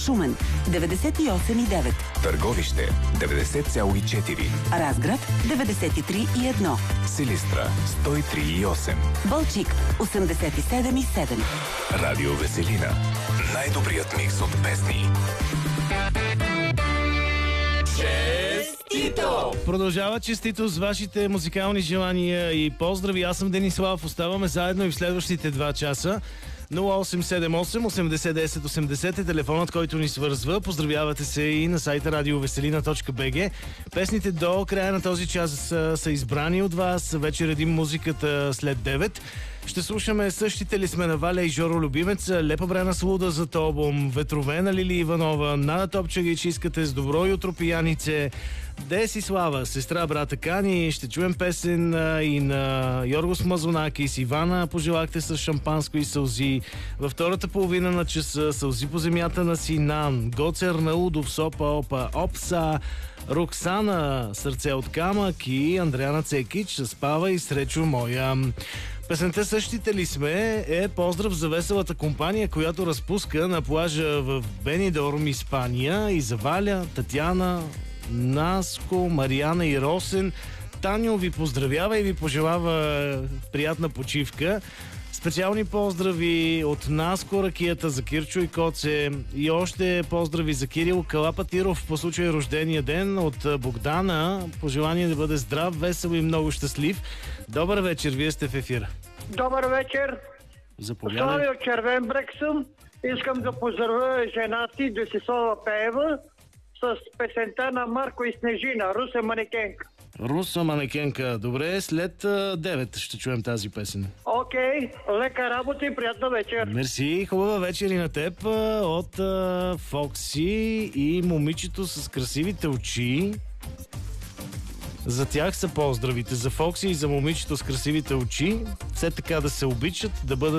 Шумен 98,9. Търговище 90,4. Разград 93,1. Силистра 103,8. Балчик 87,7. Радио Веселина. Най-добрият микс от песни. Честито! Продължава честито с вашите музикални желания и поздрави. Аз съм Денислав. Оставаме заедно и в следващите 2 часа. 0878 80 10 80 е телефонът, който ни свързва. Поздравявате се и на сайта radioveselina.bg. Песните до края на този час са избрани от вас. Вече редим музиката след 9. Ще слушаме Същите ли сме на Валя и Жоро Любимец, Лепа Брена Слуда за Тобом, Ветрове на Лили Иванова, Нада Топчагичискате с Добро jutro пиянице, Деси Слава, Сестра брата Кани. Ще чуем песен и на Йоргос Мазонакис, Ивана Пожелахте с шампанско и сълзи. Във втората половина на часа Сълзи по земята на Синан, Гоцер Наудов, Сопа Опа Опса, Роксана Сърце от камък и Андреана Цекич с Пава и Сречо моя. Песента Същите ли сме е поздрав за веселата компания, която разпуска на плажа в Бенидорм, Испания, и за Валя, Татяна, Наско, Мариана и Росен. Таню ви поздравява и ви пожелава приятна почивка. Специални поздрави от Наско, Ракията за Кирчо и Коце, и още поздрави за Кирил Калапатиров по случай рождения ден от Богдана. Пожелание да бъде здрав, весел и много щастлив. Добър вечер, вие сте в ефира. Добър вечер. Заповядай. Слави от Червен брег съм. Искам да поздравя жена си Десислава Пеева с песента на Марко и Снежина, Руса манекенка. Руса манекенка. Добре, след 9 ще чуем тази песен. Окей, лека работа и приятна вечер. Мерси, хубава вечер и на теб от Фокси и момичето с красивите очи. За тях са поздравите. За Фокси и за момичето с красивите очи. Все така да се обичат, да бъдат